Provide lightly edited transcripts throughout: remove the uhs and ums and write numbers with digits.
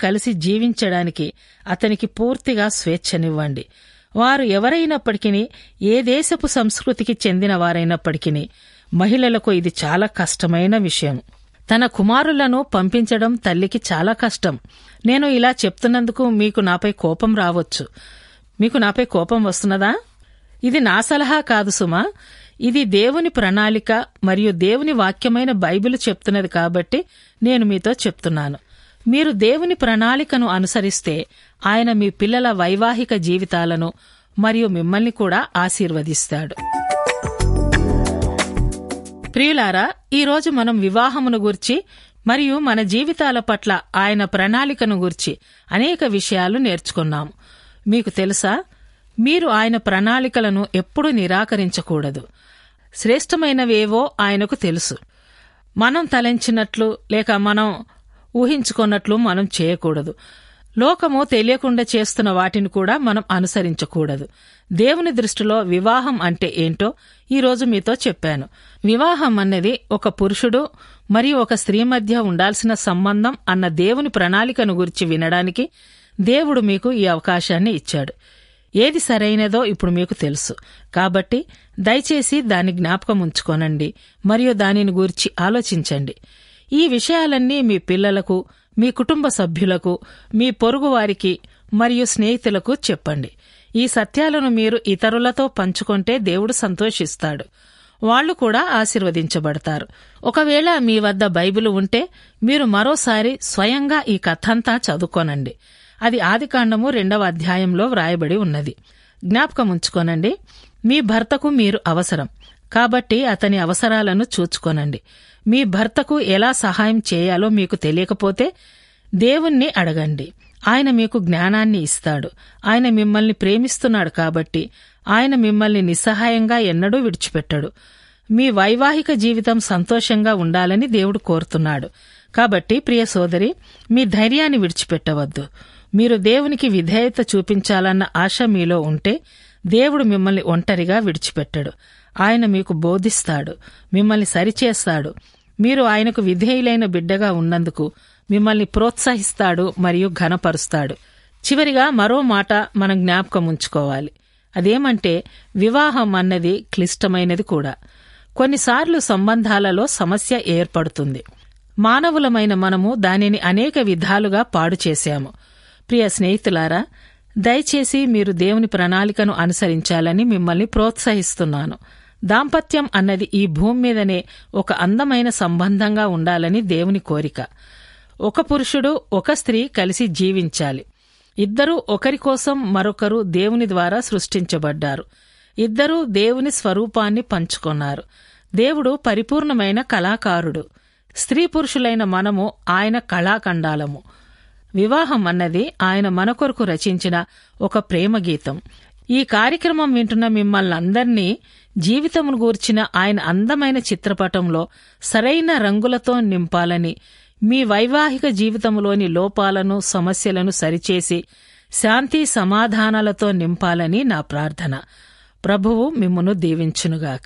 కలిసి జీవించడానికి అతనికి పూర్తిగా స్వేచ్ఛనివ్వండి. వారు ఎవరైనప్పటికీ, ఏ దేశపు సంస్కృతికి చెందిన వారైనప్పటికీ, మహిళలకు ఇది చాలా కష్టమైన విషయం. తన కుమారులను పంపించడం తల్లికి చాలా కష్టం. నేను ఇలా చెప్తున్నందుకు మీకు నాపై కోపం రావచ్చు. మీకు నాపై కోపం వస్తున్నదా? ఇది నా సలహా కాదు సుమా. ఇది దేవుని ప్రణాళిక మరియు దేవుని వాక్యమైన బైబిలు చెప్తున్నది కాబట్టి నేను మీతో చెప్తున్నాను. మీరు దేవుని ప్రణాళికను అనుసరిస్తే ఆయన మీ పిల్లల వైవాహిక జీవితాలను మరియు మిమ్మల్ని కూడా ఆశీర్వదిస్తాడు. ప్రియులారా, ఈరోజు మనం వివాహమును గూర్చి మరియు మన జీవితాల పట్ల ఆయన ప్రణాళికను గూర్చి అనేక విషయాలు నేర్చుకున్నాము. మీకు తెలుసా, మీరు ఆయన ప్రణాళికలను ఎప్పుడూ నిరాకరించకూడదు. శ్రేష్టమైనవేవో ఆయనకు తెలుసు. మనం తలంచినట్లు లేక మనం ఊహించుకున్నట్లు మనం చేయకూడదు. లోకము తెలియకుండా చేస్తున్న వాటిని కూడా మనం అనుసరించకూడదు. దేవుని దృష్టిలో వివాహం అంటే ఏంటో ఈరోజు మీతో చెప్పాను. వివాహం అన్నది ఒక పురుషుడు మరియు ఒక స్త్రీ మధ్య ఉండాల్సిన సంబంధం అన్న దేవుని ప్రణాళికను గురించి వినడానికి దేవుడు మీకు ఈ అవకాశాన్ని ఇచ్చాడు. ఏది సరైనదో ఇప్పుడు మీకు తెలుసు. కాబట్టి దయచేసి దాన్ని జ్ఞాపకం ఉంచుకోనండి మరియు దానిని గురించి ఆలోచించండి. ఈ విషయాలన్నీ మీ పిల్లలకు, మీ కుటుంబ సభ్యులకు, మీ పొరుగువారికి మరియు స్నేహితులకు చెప్పండి. ఈ సత్యాలను మీరు ఇతరులతో పంచుకుంటే దేవుడు సంతోషిస్తాడు. వాళ్లు కూడా ఆశీర్వదించబడతారు. ఒకవేళ మీ వద్ద బైబిలు ఉంటే మీరు మరోసారి స్వయంగా ఈ కథంతా చదువుకోనండి. అది ఆదికాండము 2వ అధ్యాయంలో వ్రాయబడి ఉన్నది. జ్ఞాపకం ఉంచుకోనండి. మీ భర్తకు మీరు అవసరం కాబట్టి అతని అవసరాలను చూచుకోనండి. మీ భర్తకు ఎలా సహాయం చేయాలో మీకు తెలియకపోతే దేవుణ్ణి అడగండి. ఆయన మీకు జ్ఞానాన్ని ఇస్తాడు. ఆయన మిమ్మల్ని ప్రేమిస్తున్నాడు కాబట్టి ఆయన మిమ్మల్ని నిస్సహాయంగా ఎన్నడూ విడిచిపెట్టడు. మీ వైవాహిక జీవితం సంతోషంగా ఉండాలని దేవుడు కోరుతున్నాడు. కాబట్టి ప్రియ సోదరి, మీ ధైర్యాన్ని విడిచిపెట్టవద్దు. మీరు దేవునికి విధేయత చూపించాలన్న ఆశ మీలో ఉంటే దేవుడు మిమ్మల్ని ఒంటరిగా విడిచిపెట్టడు. ఆయన మీకు బోధిస్తాడు, మిమ్మల్ని సరిచేస్తాడు. మీరు ఆయనకు విధేయులైన బిడ్డగా ఉన్నందుకు మిమ్మల్ని ప్రోత్సహిస్తాడు మరియు ఘనపరుస్తాడు. చివరిగా మరో మాట మనం జ్ఞాపకం ఉంచుకోవాలి. అదేమంటే, వివాహం అన్నది క్లిష్టమైనది కూడా. కొన్నిసార్లు సంబంధాలలో సమస్య ఏర్పడుతుంది. మానవులమైన మనము దానిని అనేక విధాలుగా పాడు చేశాము. ప్రియ స్నేహితులారా, దయచేసి మీరు దేవుని ప్రణాళికను అనుసరించాలని మిమ్మల్ని ప్రోత్సహిస్తున్నాను. దాంపత్యం అన్నది ఈ భూమి మీదనే ఒక అందమైన సంబంధంగా ఉండాలని దేవుని కోరిక. ఒక పురుషుడు, ఒక స్త్రీ కలిసి జీవించాలి. ఇద్దరూ ఒకరి కోసం మరొకరు దేవుని ద్వారా సృష్టించబడ్డారు. ఇద్దరూ దేవుని స్వరూపాన్ని పంచుకున్నారు. దేవుడు పరిపూర్ణమైన కళాకారుడు. స్త్రీ పురుషులైన మనము ఆయన కళాఖండాలము. వివాహం అన్నది ఆయన మన కొరకు రచించిన ఒక ప్రేమ గీతం. ఈ కార్యక్రమం వింటున్న మిమ్మల్నందర్నీ జీవితమును గూర్చిన ఆయన అందమైన చిత్రపటంలో సరైన రంగులతో నింపాలని, మీ వైవాహిక జీవితంలోని లోపాలను, సమస్యలను సరిచేసి శాంతి సమాధానాలతో నింపాలని నా ప్రార్థన. ప్రభువు మిమ్మును దీవించునుగాక.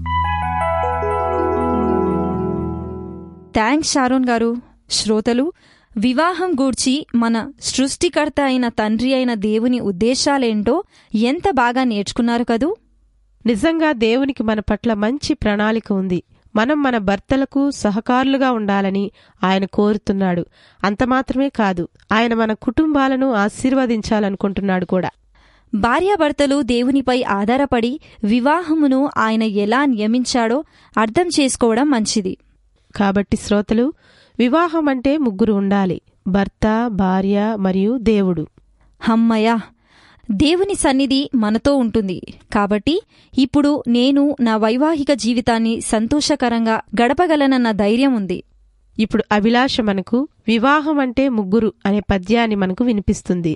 థ్యాంక్స్ షారోన్ గారు. శ్రోతలు, వివాహం గూర్చి మన సృష్టికర్త అయిన తండ్రి అయిన దేవుని ఉద్దేశాలేంటో ఎంత బాగా నేర్చుకున్నారు కదూ. నిజంగా దేవునికి మన పట్ల మంచి ప్రణాళిక ఉంది. మనం మన భర్తలకు సహకారులుగా ఉండాలని ఆయన కోరుతున్నాడు. అంత మాత్రమే కాదు, ఆయన మన కుటుంబాలను ఆశీర్వదించాలనుకుంటున్నాడు కూడా. భార్యాభర్తలు దేవునిపై ఆధారపడి వివాహమును ఆయన ఎలా నియమించాడో అర్థం చేసుకోవడం మంచిది. కాబట్టి శ్రోతలు, వివాహం అంటే ముగ్గురు ఉండాలి: భర్త, భార్య మరియు దేవుడు. హమ్మయ్య, దేవుని సన్నిధి మనతో ఉంటుంది. కాబట్టి ఇప్పుడు నేను నా వైవాహిక జీవితాన్ని సంతోషకరంగా గడపగలనన్న ధైర్యం ఉంది. ఇప్పుడు అభిలాష మనకు వివాహం అంటే ముగ్గురు అనే పద్యాన్ని మనకు వినిపిస్తుంది.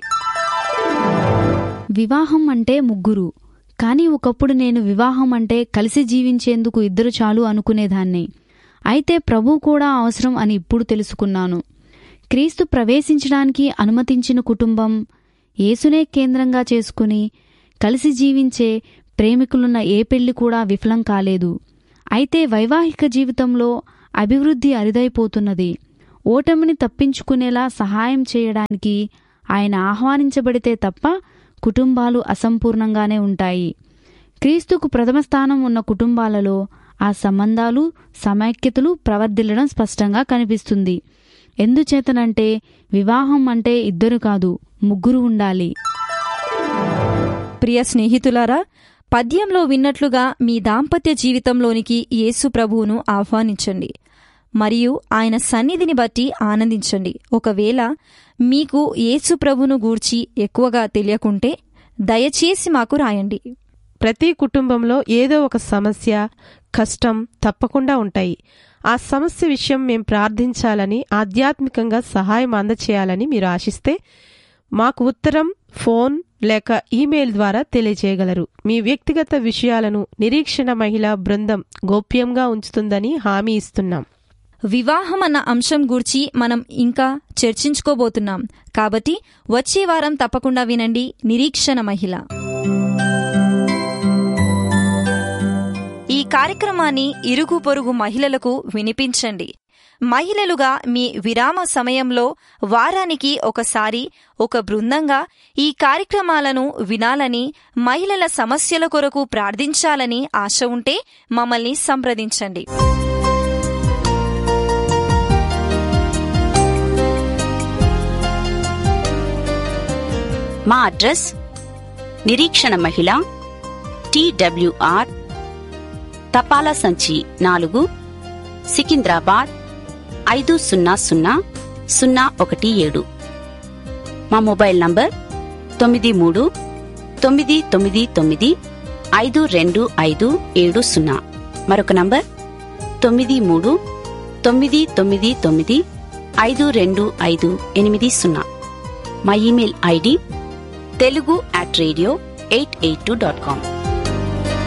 వివాహం అంటే ముగ్గురు, కానీ ఒకప్పుడు నేను వివాహం అంటే కలిసి జీవించేందుకు ఇద్దరు చాలు అనుకునేదాన్ని. అయితే ప్రభు కూడా అవసరం అని ఇప్పుడు తెలుసుకున్నాను. క్రీస్తు ప్రవేశించడానికి అనుమతించిన కుటుంబం, యేసునే కేంద్రంగా చేసుకుని కలిసి జీవించే ప్రేమికులున్న ఏ పెళ్లి కూడా విఫలం కాలేదు. అయితే వైవాహిక జీవితంలో అభివృద్ధి అరుదైపోతున్నది. ఓటమిని తప్పించుకునేలా సహాయం చేయడానికి ఆయన ఆహ్వానించబడితే తప్ప కుటుంబాలు అసంపూర్ణంగానే ఉంటాయి. క్రీస్తుకు ప్రథమ స్థానం ఉన్న కుటుంబాలలో ఆ సంబంధాలు, సమైక్యతలు ప్రవర్ధిల్లడం స్పష్టంగా కనిపిస్తుంది. ఎందుచేతనంటే వివాహం అంటే 2 కాదు, 3 ఉండాలి. ప్రియ స్నేహితులారా, పద్యంలో విన్నట్లుగా మీ దాంపత్య జీవితంలోనికి యేసు ప్రభువును ఆహ్వానించండి మరియు ఆయన సన్నిధిని బట్టి ఆనందించండి. ఒకవేళ మీకు యేసు ప్రభువును గూర్చి ఎక్కువగా తెలియకుంటే దయచేసి మాకు రాయండి. ప్రతి కుటుంబంలో ఏదో ఒక సమస్య, కష్టం తప్పకుండా ఉంటాయి. ఆ సమస్య విషయం మేం ప్రార్థించాలని, ఆధ్యాత్మికంగా సహాయం అందచేయాలని మీరు ఆశిస్తే మాకు ఉత్తరం, ఫోన్ లేక ఈమెయిల్ ద్వారా తెలియజేయగలరు. మీ వ్యక్తిగత విషయాలను నిరీక్షణ మహిళా బృందం గోప్యంగా ఉంచుతుందని హామీ ఇస్తున్నాం. వివాహం అన్న అంశం గూర్చి మనం ఇంకా చర్చించుకోబోతున్నాం. కాబట్టి వచ్చే వారం తప్పకుండా వినండి నిరీక్షణ మహిళ. ఈ కార్యక్రమాన్ని ఇరుగు పొరుగు మహిళలకు వినిపించండి. మహిళలుగా మీ విరామ సమయంలో వారానికి ఒకసారి ఒక బృందంగా ఈ కార్యక్రమాలను వినాలని, మహిళల సమస్యల కొరకు ప్రార్థించాలని ఆశ ఉంటే మమ్మల్ని సంప్రదించండి. మా అడ్రస్ నిరీక్షణ మహిళ, TWR, తపాలా సంచి 4, సికింద్రాబాద్ 500017. మా మొబైల్ నంబర్ 9399952570. మరొక నంబర్ 9399952580. మా ఇమెయిల్ ID telugu@radio882.com.